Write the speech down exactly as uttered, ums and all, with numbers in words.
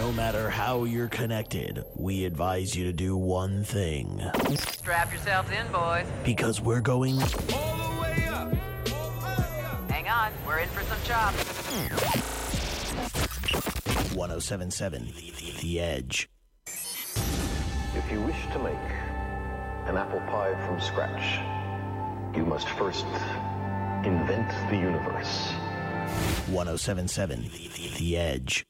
No matter how you're connected, we advise you to do one thing. Strap yourselves in, boys. Because we're going All the way up. Hang on, we're in for some chops. one oh seven point seven The Edge. If you wish to make an apple pie from scratch, you must first invent the universe. one oh seven point seven The Edge.